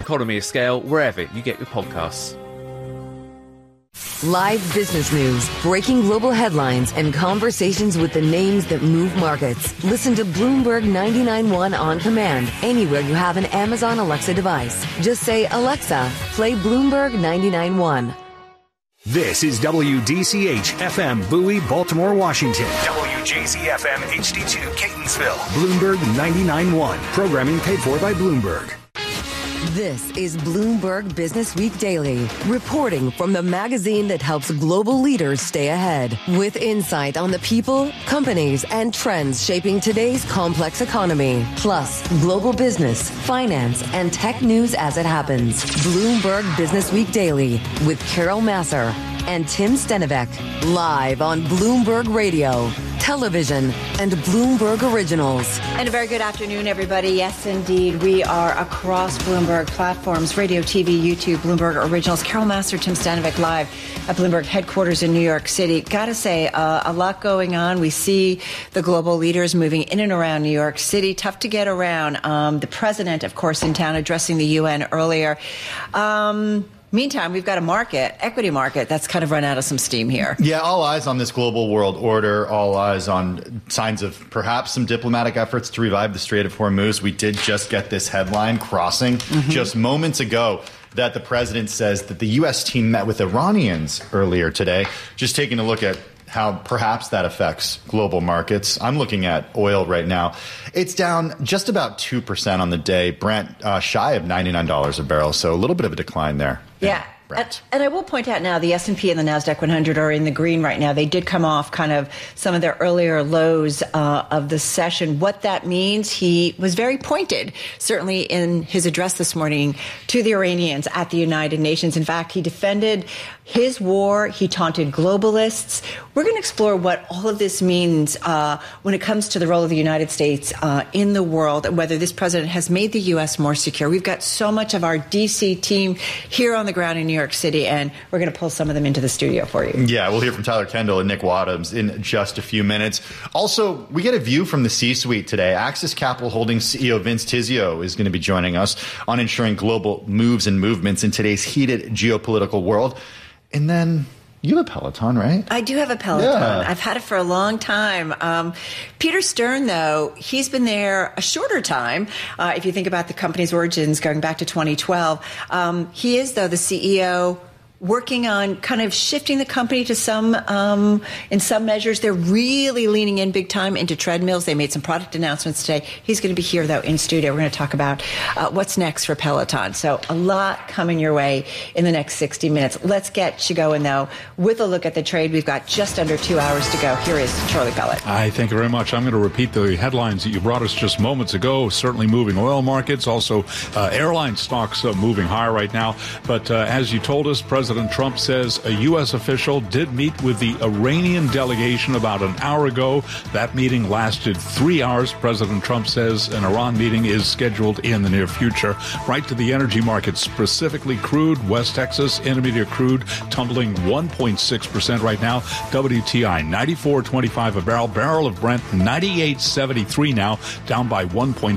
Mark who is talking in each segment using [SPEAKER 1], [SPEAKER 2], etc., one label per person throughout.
[SPEAKER 1] economy of scale wherever you get your podcasts.
[SPEAKER 2] Live business news, breaking global headlines, and conversations with the names that move markets. Listen to Bloomberg 99.1 on command anywhere you have an Amazon Alexa device. Just say, Alexa, play Bloomberg 99.1.
[SPEAKER 3] This is WDCH FM Bowie, Baltimore, Washington.
[SPEAKER 4] WJZ FM HD2 Catonsville.
[SPEAKER 3] Bloomberg 99.1. Programming paid for by Bloomberg.
[SPEAKER 2] This is Bloomberg Business Week Daily, reporting from the magazine that helps global leaders stay ahead, with insight on the people, companies, and trends shaping today's complex economy, plus global business, finance, and tech news as it happens. Bloomberg Business Week Daily with Carol Massar and Tim Stenovec, live on Bloomberg Radio, television, and Bloomberg Originals.
[SPEAKER 5] And a very good afternoon, everybody. Yes, indeed, we are across Bloomberg platforms, radio, TV, YouTube, Bloomberg Originals. Carol Massar, Tim Stenovec, live at Bloomberg headquarters in New York City. Gotta say, a lot going on. We see the global leaders moving in and around New York City. Tough to get around. The president, of course, in town addressing the UN earlier. Meantime, we've got a equity market, that's kind of run out of some steam here.
[SPEAKER 6] Yeah, all eyes on this global world order, all eyes on signs of perhaps some diplomatic efforts to revive the Strait of Hormuz. We did just get this headline crossing just moments ago that the president says that the U.S. team met with Iranians earlier today. Just taking a look at how perhaps that affects global markets. I'm looking at oil right now. It's down just about 2% on the day. Brent shy of $99 a barrel, so a little bit of a decline there.
[SPEAKER 5] Yeah. And I will point out now the S&P and the NASDAQ 100 are in the green right now. They did come off kind of some of their earlier lows of the session. What that means, he was very pointed, certainly in his address this morning, to the Iranians at the United Nations. In fact, he defended his war. He taunted globalists. We're going to explore what all of this means when it comes to the role of the United States in the world, and whether this president has made the U.S. more secure. We've got so much of our D.C. team here on the ground in New York City, and we're going to pull some of them into the studio for you.
[SPEAKER 6] Yeah, we'll hear from Tyler Kendall and Nick Wadhams in just a few minutes. Also, we get a view from the C-suite today. Axis Capital Holdings CEO Vince Tizio is going to be joining us on ensuring global moves and movements in today's heated geopolitical world. And then you have a Peloton, right? I
[SPEAKER 5] do have a Peloton.
[SPEAKER 6] Yeah.
[SPEAKER 5] I've had it for a long time. Peter Stern, though, he's been there a shorter time. If you think about the company's origins going back to 2012, he is, though, the CEO working on kind of shifting the company to some, in some measures. They're really leaning in big time into treadmills. They made some product announcements today. He's going to be here, though, in studio. We're going to talk about what's next for Peloton. So a lot coming your way in the next 60 minutes. Let's get you going, though, with a look at the trade. We've got just under 2 hours to go. Here is Charlie Pellet.
[SPEAKER 7] Hi, thank you very much. I'm going to repeat the headlines that you brought us just moments ago. Certainly moving oil markets, also airline stocks moving higher right now. But as you told us, President Trump says a U.S. official did meet with the Iranian delegation about an hour ago. That meeting lasted 3 hours. President Trump says an Iran meeting is scheduled in the near future. Right to the energy markets, specifically crude. West Texas Intermediate crude tumbling 1.6% right now. WTI 94.25 a barrel. Barrel of Brent 98.73 now, down by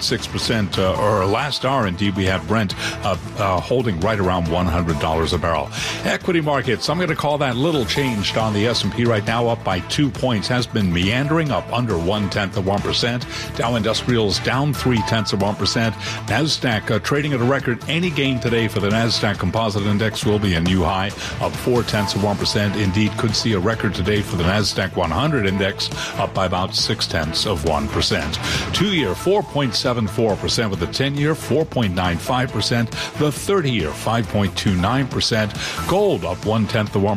[SPEAKER 7] 1.6%. Or last hour, indeed, we had Brent holding right around $100 a barrel. Equity markets, I'm going to call that little changed on the S&P right now, up by 2 points. Has been meandering up under 0.1%. Dow Industrials down 0.3%. NASDAQ trading at a record. Any gain today for the NASDAQ Composite Index will be a new high of 0.4%. Indeed, could see a record today for the NASDAQ 100 Index, up by about 0.6%. 2-year 4.74%, with the 10-year 4.95%. The 30-year 5.29%. Gold up 0.1%,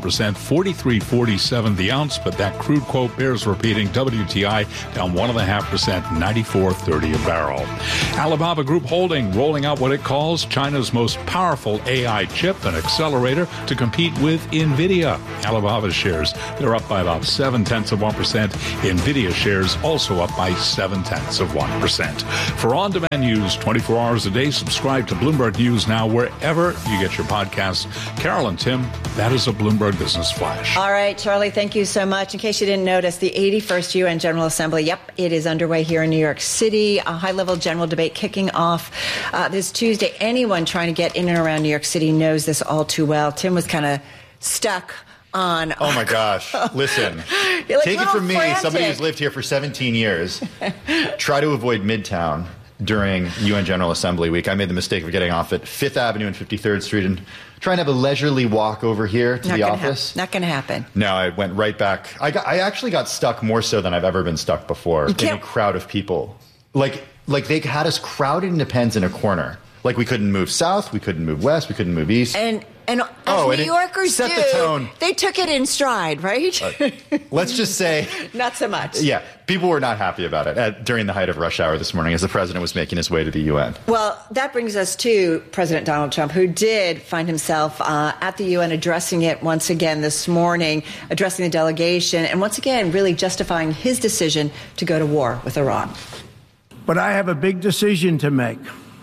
[SPEAKER 7] 43.47 the ounce, but that crude quote bears repeating. WTI down 1.5%, 94.30 a barrel. Alibaba Group Holding rolling out what it calls China's most powerful AI chip and accelerator to compete with NVIDIA. Alibaba shares, they're up by about 0.7%. NVIDIA shares also up by 0.7%. For on-demand news 24 hours a day, subscribe to Bloomberg News Now wherever you get your podcasts. Carol and Tim, that is a Bloomberg Business Flash.
[SPEAKER 5] All right, Charlie, thank you so much. In case you didn't notice, the 81st UN General Assembly, it is underway here in New York City. A high-level general debate kicking off this Tuesday. Anyone trying to get in and around New York City knows this all too well. Tim was kind of stuck on...
[SPEAKER 6] Oh, my gosh. Listen, take it from me, somebody who's lived here for 17 years. Try to avoid Midtown during UN General Assembly week. I made the mistake of getting off at 5th Avenue and 53rd Street and trying to have a leisurely walk over here to the office.
[SPEAKER 5] Not going to happen.
[SPEAKER 6] No, I went right back. I actually got stuck more so than I've ever been stuck before in a crowd of people. Like they had us crowded in the pens in a corner. Like we couldn't move south, we couldn't move west, we couldn't move east.
[SPEAKER 5] And as New Yorkers
[SPEAKER 6] set the tone.
[SPEAKER 5] They took it in stride, right?
[SPEAKER 6] Let's just say...
[SPEAKER 5] Not so much.
[SPEAKER 6] Yeah, people were not happy about it during the height of rush hour this morning as the president was making his way to the UN.
[SPEAKER 5] Well, that brings us to President Donald Trump, who did find himself at the UN addressing it once again this morning, addressing the delegation, and once again really justifying his decision to go to war with Iran.
[SPEAKER 8] But I have a big decision to make.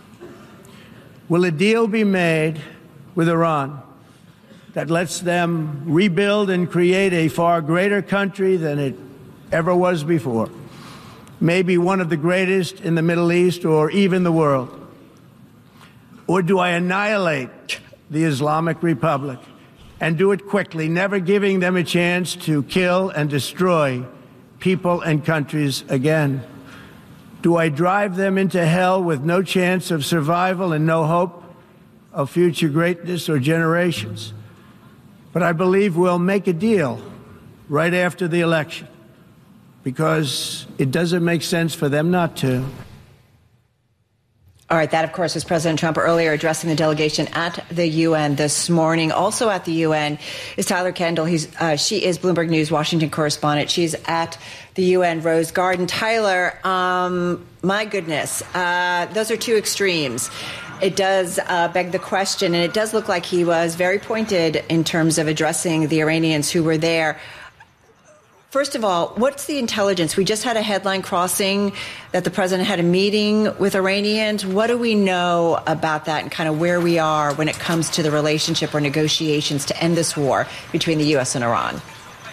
[SPEAKER 8] Will a deal be made with Iran that lets them rebuild and create a far greater country than it ever was before? Maybe one of the greatest in the Middle East or even the world. Or do I annihilate the Islamic Republic and do it quickly, never giving them a chance to kill and destroy people and countries again? Do I drive them into hell with no chance of survival and no hope of future greatness or generations? But I believe we'll make a deal right after the election because it doesn't make sense for them not to.
[SPEAKER 5] All right, that, of course, was President Trump earlier addressing the delegation at the UN this morning. Also at the UN is Tyler Kendall. She is Bloomberg News Washington correspondent. She's at the UN Rose Garden. Tyler, my goodness, those are two extremes. It does beg the question, and it does look like he was very pointed in terms of addressing the Iranians who were there. First of all, what's the intelligence? We just had a headline crossing that the president had a meeting with Iranians. What do we know about that and kind of where we are when it comes to the relationship or negotiations to end this war between the U.S. and Iran?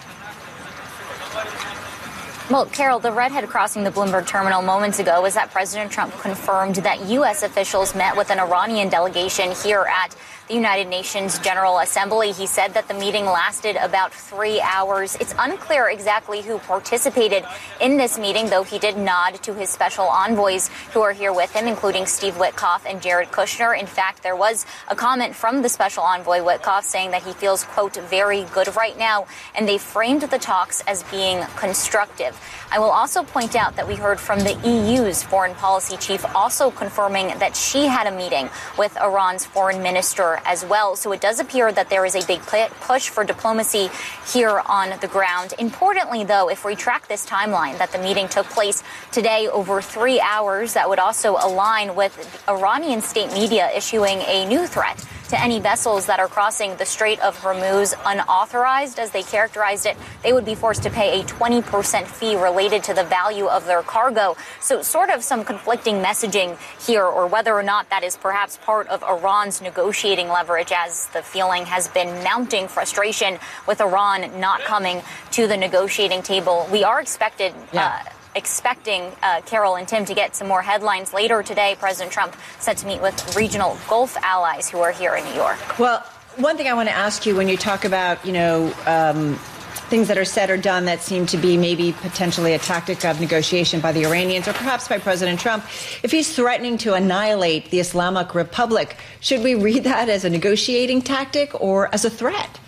[SPEAKER 9] Well, Carol, the redhead crossing the Bloomberg terminal moments ago was that President Trump confirmed that U.S. officials met with an Iranian delegation here at the United Nations General Assembly. He said that the meeting lasted about 3 hours. It's unclear exactly who participated in this meeting, though he did nod to his special envoys who are here with him, including Steve Witkoff and Jared Kushner. In fact, there was a comment from the special envoy Witkoff saying that he feels, quote, very good right now, and they framed the talks as being constructive. I will also point out that we heard from the EU's foreign policy chief also confirming that she had a meeting with Iran's foreign minister as well. So it does appear that there is a big push for diplomacy here on the ground. Importantly, though, if we track this timeline that the meeting took place today over 3 hours, that would also align with Iranian state media issuing a new threat to any vessels that are crossing the Strait of Hormuz unauthorized, as they characterized it. They would be forced to pay a 20% fee related to the value of their cargo. So sort of some conflicting messaging here, or whether or not that is perhaps part of Iran's negotiating leverage, as the feeling has been mounting frustration with Iran not coming to the negotiating table. We are expecting, Carol and Tim, to get some more headlines later today. President Trump set to meet with regional Gulf allies who are here in New York.
[SPEAKER 5] Well, one thing I want to ask you when you talk about, things that are said or done that seem to be maybe potentially a tactic of negotiation by the Iranians or perhaps by President Trump, if he's threatening to annihilate the Islamic Republic, should we read that as a negotiating tactic or as a threat?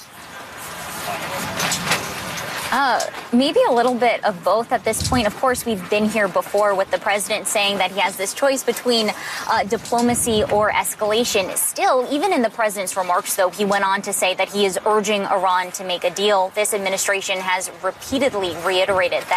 [SPEAKER 9] Maybe a little bit of both at this point. Of course, we've been here before with the president saying that he has this choice between diplomacy or escalation. Still, even in the president's remarks, though, he went on to say that he is urging Iran to make a deal. This administration has repeatedly reiterated that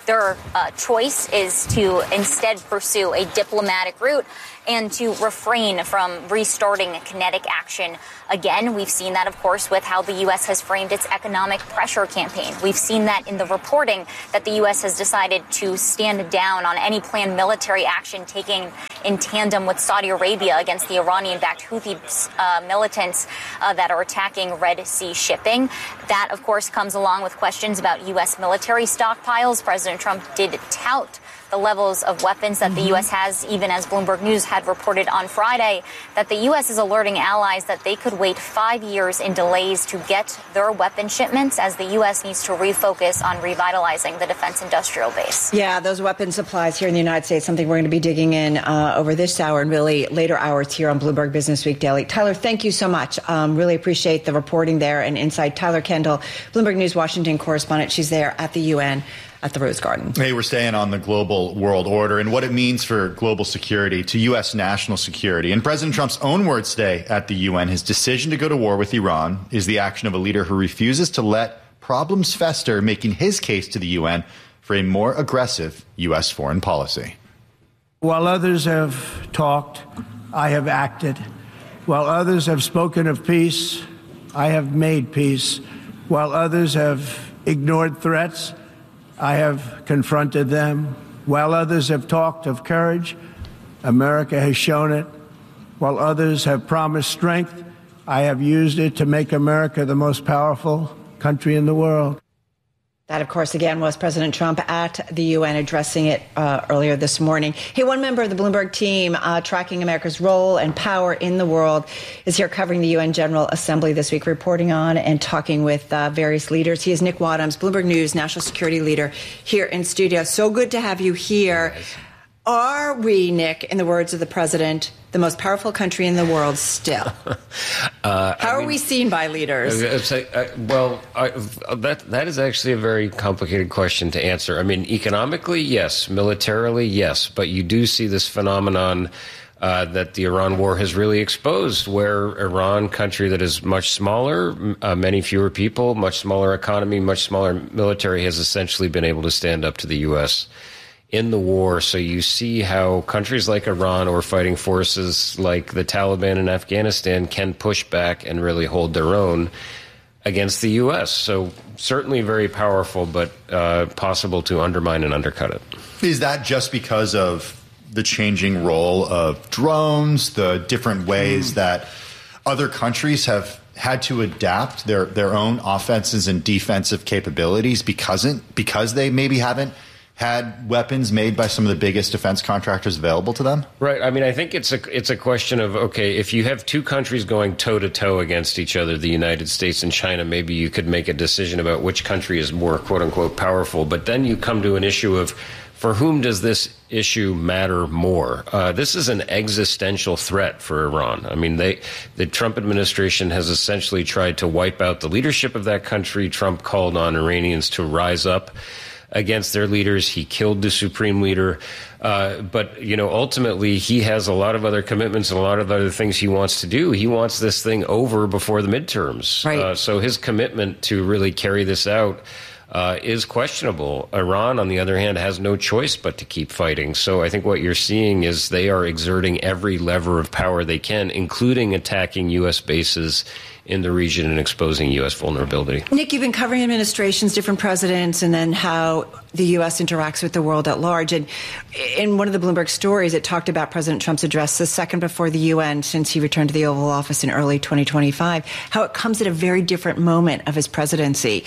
[SPEAKER 9] their choice is to instead pursue a diplomatic route and to refrain from restarting kinetic action again. We've seen that, of course, with how the U.S. has framed its economic pressure campaign. We've seen that in the reporting that the U.S. has decided to stand down on any planned military action taken in tandem with Saudi Arabia against the Iranian-backed Houthi militants that are attacking Red Sea shipping. That, of course, comes along with questions about U.S. military stockpiles. President Trump did tout the levels of weapons that the U.S. has, even as Bloomberg News had reported on Friday, that the U.S. is alerting allies that they could wait 5 years in delays to get their weapon shipments as the U.S. needs to refocus on revitalizing the defense industrial base.
[SPEAKER 5] Yeah, those weapon supplies here in the United States, something we're going to be digging in over this hour and really later hours here on Bloomberg Business Week Daily. Tyler, thank you so much. Really appreciate the reporting there and insight. Tyler Kendall, Bloomberg News Washington correspondent. She's there at the UN. At the Rose Garden.
[SPEAKER 6] Hey, we're staying on the global world order and what it means for global security to U.S. national security. In President Trump's own words today at the UN, his decision to go to war with Iran is the action of a leader who refuses to let problems fester, making his case to the UN for a more aggressive U.S. foreign policy.
[SPEAKER 8] While others have talked, I have acted. While others have spoken of peace, I have made peace. While others have ignored threats, I have confronted them. While others have talked of courage, America has shown it. While others have promised strength, I have used it to make America the most powerful country in the world.
[SPEAKER 5] That, of course, again, was President Trump at the UN addressing it earlier this morning. Hey, one member of the Bloomberg team tracking America's role and power in the world is here covering the UN General Assembly this week, reporting on and talking with various leaders. He is Nick Wadhams, Bloomberg News national security leader here in studio. So good to have you here. Are we, Nick, in the words of the president, the most powerful country in the world still? How are we seen by leaders?
[SPEAKER 10] That is actually a very complicated question to answer. I mean, economically, yes. Militarily, yes. But you do see this phenomenon that the Iran war has really exposed, where Iran, country that is much smaller, many fewer people, much smaller economy, much smaller military, has essentially been able to stand up to the U.S. in the war. So you see how countries like Iran or fighting forces like the Taliban in Afghanistan can push back and really hold their own against the U.S. So certainly very powerful, but possible to undermine and undercut it.
[SPEAKER 6] Is that just because of the changing role of drones, the different ways that other countries have had to adapt their own offenses and defensive capabilities because they maybe haven't had weapons made by some of the biggest defense contractors available to them?
[SPEAKER 10] Right. I mean, I think it's a question of, okay, if you have two countries going toe-to-toe against each other, the United States and China, maybe you could make a decision about which country is more, quote-unquote, powerful. But then you come to an issue of, for whom does this issue matter more? This is an existential threat for Iran. I mean, the Trump administration has essentially tried to wipe out the leadership of that country. Trump called on Iranians to rise up against their leaders. He killed the supreme leader. But, you know, ultimately, he has a lot of other commitments and a lot of other things he wants to do. He wants this thing over before the midterms.
[SPEAKER 5] Right.
[SPEAKER 10] So his commitment to really carry this out is questionable. Iran, on the other hand, has no choice but to keep fighting. So I think what you're seeing is they are exerting every lever of power they can, including attacking U.S. bases in the region and exposing U.S. vulnerability.
[SPEAKER 5] Nick, you've been covering administrations, different presidents, and then how the U.S. interacts with the world at large. And in one of the Bloomberg stories, it talked about President Trump's address the second before the UN since he returned to the Oval Office in early 2025, how it comes at a very different moment of his presidency.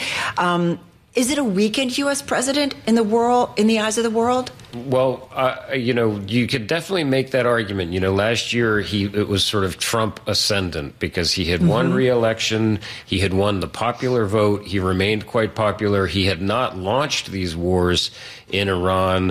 [SPEAKER 5] Is it a weakened U.S. president in the world, in the eyes of the world?
[SPEAKER 10] Well, you know, you could definitely make that argument. You know, last year it was sort of Trump ascendant because he had won re-election. He had won the popular vote. He remained quite popular. He had not launched these wars in Iran.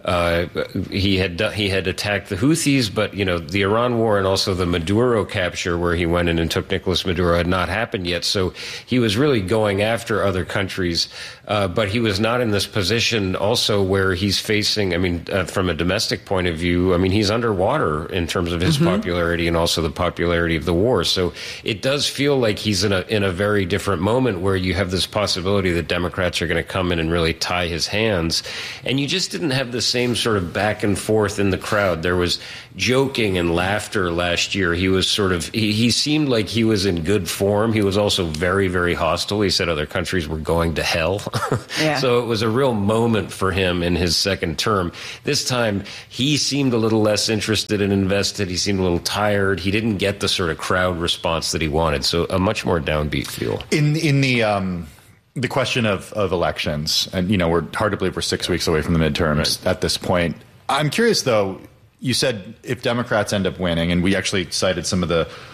[SPEAKER 10] He had attacked the Houthis, but, you know, the Iran war and also the Maduro capture where he went in and took Nicolas Maduro had not happened yet. So he was really going after other countries, but he was not in this position also where he's facing I mean, from a domestic point of view, I mean, he's underwater in terms of his popularity and also the popularity of the war. So it does feel like he's in a very different moment where you have this possibility that Democrats are going to come in and really tie his hands. And you just didn't have the same sort of back and forth in the crowd. There was joking and laughter last year. He was sort of, he seemed like he was in good form. He was also very, very hostile. He said other countries were going to hell. Yeah. So it was a real moment for him in his second term. This time, he seemed a little less interested and invested. He seemed a little tired. He didn't get the sort of crowd response that he wanted. So a much more downbeat feel.
[SPEAKER 6] In the question of elections, and, you know, we're hard to believe we're 6 weeks away from the midterms at this point. I'm curious, though, you said if Democrats end up winning, and we actually cited some of the